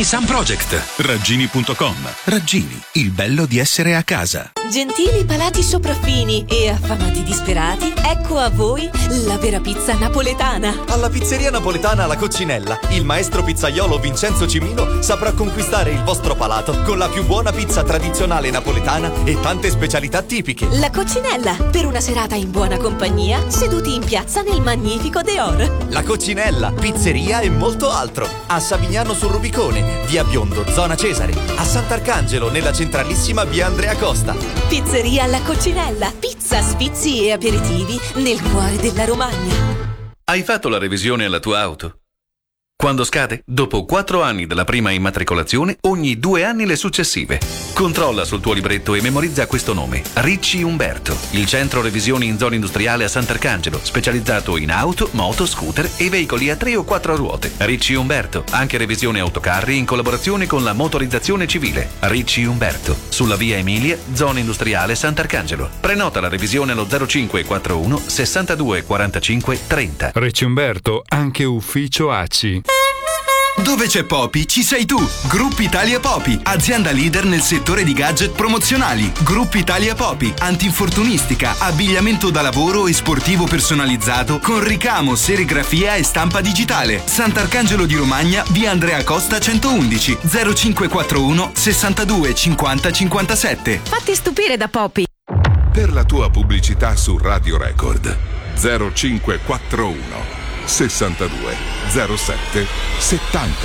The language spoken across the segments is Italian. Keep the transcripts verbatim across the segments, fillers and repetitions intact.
Raggini Sun Project. Raggini punto com. Raggini, il bello di essere a casa. Gentili palati sopraffini e affamati disperati, ecco a voi la vera pizza napoletana. Alla pizzeria napoletana La Coccinella, il maestro pizzaiolo Vincenzo Cimino saprà conquistare il vostro palato con la più buona pizza tradizionale napoletana e tante specialità tipiche. La Coccinella, per una serata in buona compagnia, seduti in piazza nel magnifico Deor. La Coccinella, pizzeria e molto altro. A Savignano sul Rubicone, via Biondo, zona Cesare. A Sant'Arcangelo, nella centralissima via Andrea Costa. Pizzeria La Coccinella, pizza, sfizi e aperitivi nel cuore della Romagna. Hai fatto la revisione alla tua auto? Quando scade? Dopo quattro anni dalla prima immatricolazione, ogni due anni le successive. Controlla sul tuo libretto e memorizza questo nome: Ricci Umberto, il centro revisioni in zona industriale a Sant'Arcangelo, specializzato in auto, moto, scooter e veicoli a tre o quattro ruote. Ricci Umberto, anche revisione autocarri in collaborazione con la motorizzazione civile. Ricci Umberto, sulla via Emilia, zona industriale Sant'Arcangelo. Prenota la revisione allo zero cinque quattro uno sessantadue quarantacinque trenta. Ricci Umberto, anche ufficio A C I. Dove c'è Popi, ci sei tu. Gruppo Italia Popi, azienda leader nel settore di gadget promozionali. Gruppo Italia Popi, antinfortunistica, abbigliamento da lavoro e sportivo personalizzato con ricamo, serigrafia e stampa digitale. Sant'Arcangelo di Romagna, via Andrea Costa centoundici, zero cinque quattro uno sessantadue cinquanta cinquantasette. Fatti stupire da Popi. Per la tua pubblicità su Radio Record, zero cinque quattro uno sessantadue zero sette settanta.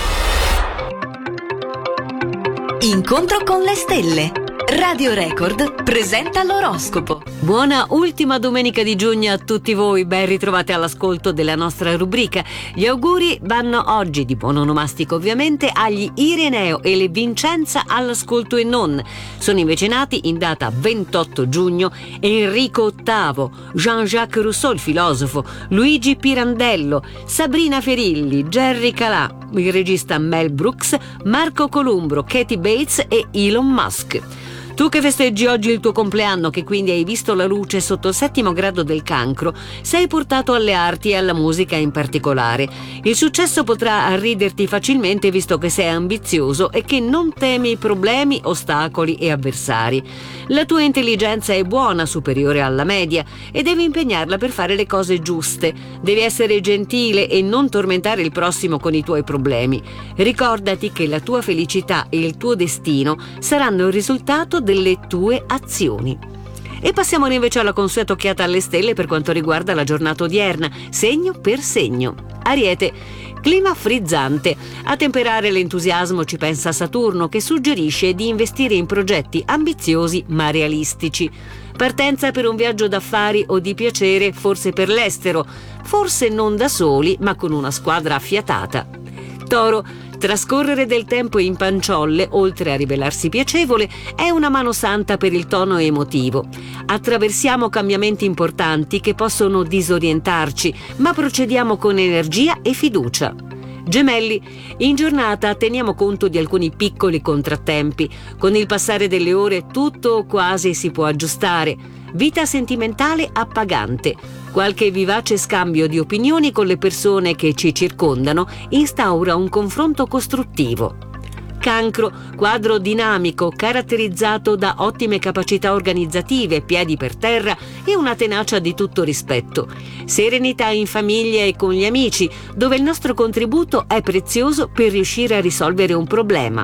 Incontro con le stelle. Radio Record presenta l'oroscopo. Buona ultima domenica di giugno a tutti voi, ben ritrovati all'ascolto della nostra rubrica. Gli auguri vanno oggi, di buon onomastico ovviamente, agli Ireneo e le Vincenza all'ascolto e non. Sono invece nati in data ventotto giugno Enrico ottavo, Jean-Jacques Rousseau il filosofo, Luigi Pirandello, Sabrina Ferilli, Jerry Calà, il regista Mel Brooks, Marco Columbro, Katie Bates e Elon Musk. Tu che festeggi oggi il tuo compleanno, che quindi hai visto la luce sotto il settimo grado del cancro, sei portato alle arti e alla musica in particolare. Il successo potrà arriderti facilmente visto che sei ambizioso e che non temi problemi, ostacoli e avversari. La tua intelligenza è buona, superiore alla media, e devi impegnarla per fare le cose giuste. Devi essere gentile e non tormentare il prossimo con i tuoi problemi. Ricordati che la tua felicità e il tuo destino saranno il risultato delle tue azioni. E passiamo invece alla consueta occhiata alle stelle per quanto riguarda la giornata odierna, segno per segno. Ariete, clima frizzante. A temperare l'entusiasmo ci pensa Saturno, che suggerisce di investire in progetti ambiziosi ma realistici. Partenza per un viaggio d'affari o di piacere, forse per l'estero, forse non da soli ma con una squadra affiatata. Toro, trascorrere del tempo in panciolle, oltre a rivelarsi piacevole, è una mano santa per il tono emotivo. Attraversiamo cambiamenti importanti che possono disorientarci, ma procediamo con energia e fiducia. Gemelli, in giornata teniamo conto di alcuni piccoli contrattempi. Con il passare delle ore tutto o quasi si può aggiustare. Vita sentimentale appagante. Qualche vivace scambio di opinioni con le persone che ci circondano instaura un confronto costruttivo. Cancro, quadro dinamico caratterizzato da ottime capacità organizzative, piedi per terra e una tenacia di tutto rispetto. Serenità in famiglia e con gli amici, dove il nostro contributo è prezioso per riuscire a risolvere un problema.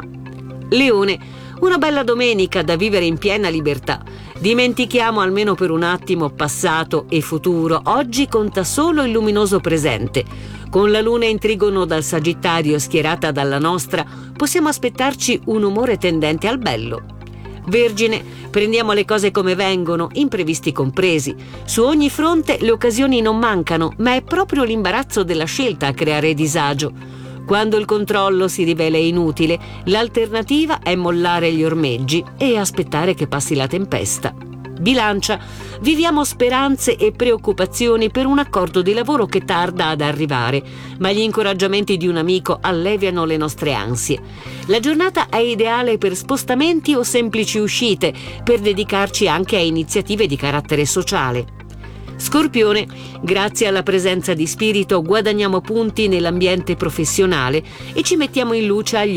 Leone, una bella domenica da vivere in piena libertà. Dimentichiamo almeno per un attimo passato e futuro. Oggi conta solo il luminoso presente. Con la luna in trigono dal Sagittario schierata dalla nostra, possiamo aspettarci un umore tendente al bello. Vergine, prendiamo le cose come vengono, imprevisti compresi. Su ogni fronte le occasioni non mancano, ma è proprio l'imbarazzo della scelta a creare disagio. Quando il controllo si rivela inutile, l'alternativa è mollare gli ormeggi e aspettare che passi la tempesta. Bilancia, viviamo speranze e preoccupazioni per un accordo di lavoro che tarda ad arrivare, ma gli incoraggiamenti di un amico alleviano le nostre ansie. La giornata è ideale per spostamenti o semplici uscite, per dedicarci anche a iniziative di carattere sociale. Scorpione, grazie alla presenza di spirito guadagniamo punti nell'ambiente professionale e ci mettiamo in luce agli